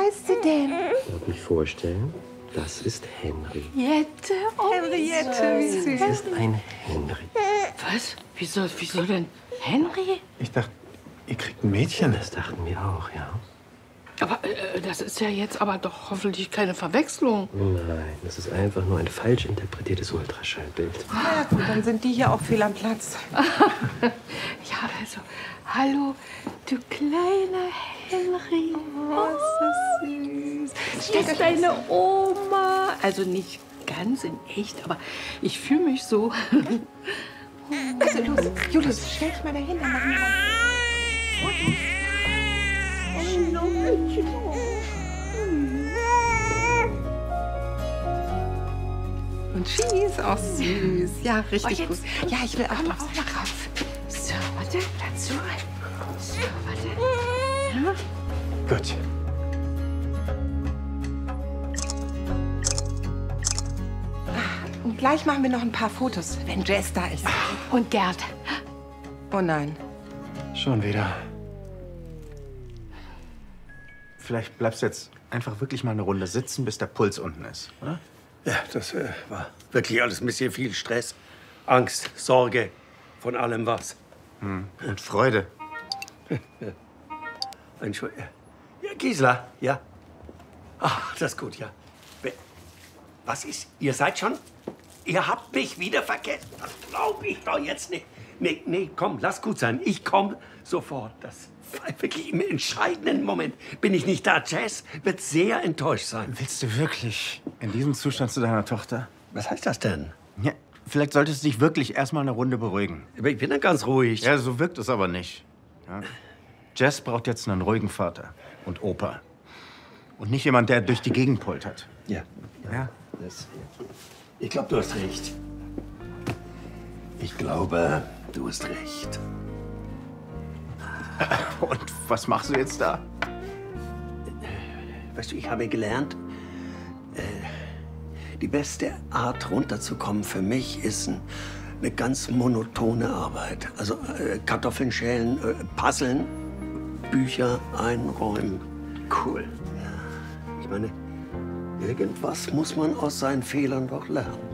heißt sie denn? Darf mich vorstellen? Das ist Henry. Jette. Oh, Henriette, wie süß. Das ist ein Henry. Was? Wieso denn Henry? Ich dachte, ihr kriegt ein Mädchen. Das dachten wir auch, ja. Aber das ist ja jetzt aber doch hoffentlich keine Verwechslung. Nein, das ist einfach nur ein falsch interpretiertes Ultraschallbild. Ja gut, dann sind die hier auch fehl am Platz. Ja, also, hallo, du kleiner Henry. Oh, ist das süß. Das ist deine Oma. Also nicht ganz in echt, aber ich fühle mich so. Also los, Julius, stell dich mal dahin, dann machen wir mal Fotos. Und schieß, auch süß. Ja, richtig gut. Ja, ich will auch drauf. So, warte, dazu. So, warte. Ja. Gut. Und gleich machen wir noch ein paar Fotos, wenn Jess da ist. Und Gerd. Oh nein. Schon wieder. Vielleicht bleibst du jetzt einfach wirklich mal eine Runde sitzen, bis der Puls unten ist, oder? Ja, das war wirklich alles ein bisschen viel Stress. Angst, Sorge, von allem was. Und Freude. Entschuldigung. Ja, Gisela, ja. Ach, das ist gut, ja. Was ist? Ihr seid schon? Ihr habt mich wieder vergessen. Das glaube ich doch jetzt nicht. Nee, komm, lass gut sein. Ich komme sofort. Das war wirklich im entscheidenden Moment. Bin ich nicht da? Jess wird sehr enttäuscht sein. Willst du wirklich in diesem Zustand zu deiner Tochter? Was heißt das denn? Ja, vielleicht solltest du dich wirklich erstmal eine Runde beruhigen. Aber ich bin dann ganz ruhig. Ja, so wirkt es aber nicht. Ja. Jess braucht jetzt einen ruhigen Vater und Opa. Und nicht jemand, der durch die Gegend poltert. Ja. Ja. Ich glaube, du hast recht. Ich glaube, du hast recht. Und was machst du jetzt da? Weißt du, ich habe gelernt, die beste Art runterzukommen für mich ist eine ganz monotone Arbeit. Also Kartoffeln schälen, puzzeln, Bücher einräumen. Cool. Ich meine, irgendwas muss man aus seinen Fehlern doch lernen.